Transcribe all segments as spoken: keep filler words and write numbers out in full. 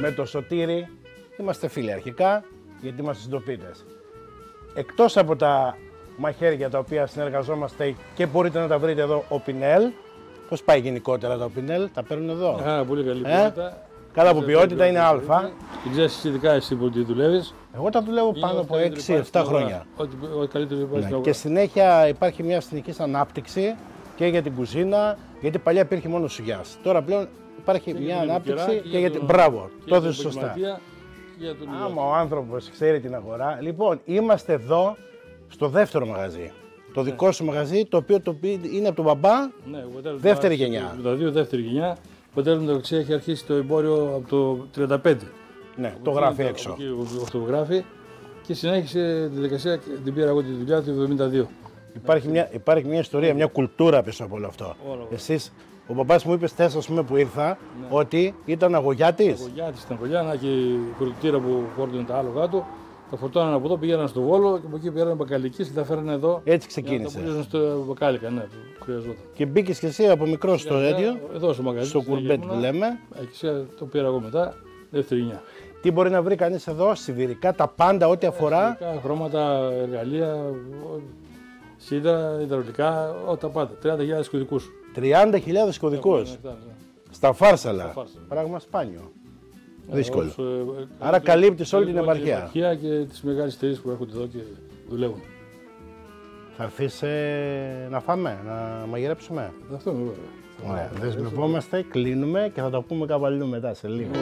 με το Σωτήρη είμαστε φίλοι αρχικά, γιατί είμαστε συντοπίτες. Εκτός από τα μαχαίρια τα οποία συνεργαζόμαστε και μπορείτε να τα βρείτε εδώ, ο Πινέλ. Πώς πάει γενικότερα τα Πινέλ, τα παίρνουν εδώ? Α, πολύ καλή ποιότητα. Ε? Καλά από ποιότητα, είναι α. Την ξέρεις ειδικά εσύ που τη δουλεύεις. Εγώ τα δουλεύω πάνω από έξι επτά χρόνια. Ό,τι καλύτερο υπάρχει. Ναι. Και συνέχεια υπάρχει μια συνεχής ανάπτυξη και για την κουζίνα, γιατί παλιά υπήρχε μόνο σουγιάς. Τώρα πλέον υπάρχει και μια ανάπτυξη και, και για την. Μπράβο, το έδωσε σωστά. Άμα ο άνθρωπος ξέρει την αγορά. Λοιπόν, είμαστε εδώ στο δεύτερο μαγαζί. Το ναι. δικό σου μαγαζί, το οποίο το είναι από τον μπαμπά, ναι, δεύτερη γενιά. Το δύο δεύτερη γενιά. Ο πατέρας μου έχει αρχίσει το εμπόριο από το τριάντα πέντε. Ναι, το γράφει έξω. Από εκεί το γράφει και συνέχισε τη δικασία και την πήρα εγώ τη δουλειά του εβδομήντα δύο. Υπάρχει μια, υπάρχει μια ιστορία, μια κουλτούρα πίσω από όλο αυτό. Όλο. Εσείς, ο μπαμπάς μου είπε χθες, ας πούμε, που ήρθα, ναι. ότι ήταν αγωγιάτης. Αγωγιάτης ήταν αγωγιά, και η κουρτήρα που φόρτωνε τα άλογα του. Τα φορτώναν από εδώ, πήγαιναν στο Βόλο και από εκεί πήγαιναν μπακαλικίες και τα φέρανε εδώ. Έτσι ξεκίνησε. Τα στο μπακάλικα, ναι, που χρειαζόταν. Και μπήκες και εσύ από μικρό στο έντιο, εδώ στο μαγαζί. Στο κουρμπέτ που λέμε. Εκεί το πήρα εγώ μετά, δεύτερη γενιά. Τι μπορεί να βρει κανείς εδώ, σιδηρικά, τα πάντα, ό,τι αφορά. Σιδηρικά, χρώματα, εργαλεία, σίδερα, υδραυλικά, ό, τα πάντα. τριάντα χιλιάδες κωδικούς. τριάντα χιλιάδες κωδικούς. Ναι, ναι, ναι. Στα φάρσαλα. Στα φάρσαλα. Πράγμα σπάνιο. Ε, δύσκολο. Ως, ε, Άρα καλύπτεις όλη την επαρχία. Την επαρχία και τις μεγάλες εταιρείες που έρχονται εδώ και δουλεύουν. Θα έρθεις ε, να φάμε, να μαγειρέψουμε. Αυτό είναι βέβαια. Ωραία. Δεσμευόμαστε, κλείνουμε και θα τα πούμε κάπου αλλού μετά σε λίγο.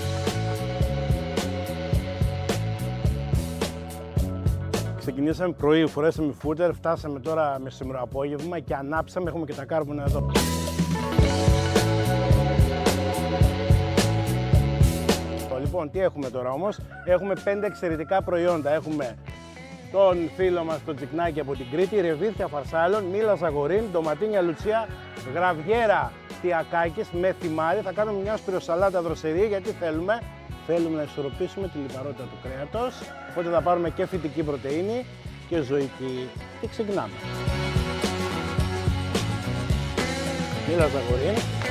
Ξεκινήσαμε πρωί, φορέσαμε φούτερ, φτάσαμε τώρα μεσημερό απόγευμα και ανάψαμε, έχουμε και τα κάρβουνα εδώ. Λοιπόν, τι έχουμε τώρα όμως, έχουμε πέντε εξαιρετικά προϊόντα. Έχουμε τον φίλο μας το Τσικνάκι από την Κρήτη, ρεβίθια φαρσάλων, μήλα ζαγορίν, ντοματίνια λουτσία, γραβιέρα τιακάκης με θυμάρι. Θα κάνουμε μια σπυροσαλάτα δροσερή γιατί θέλουμε, θέλουμε να ισορροπήσουμε τη λιπαρότητα του κρέατος. Οπότε θα πάρουμε και φυτική πρωτεΐνη και ζωική. Και ξεκινάμε. Μήλα ζαγορίν.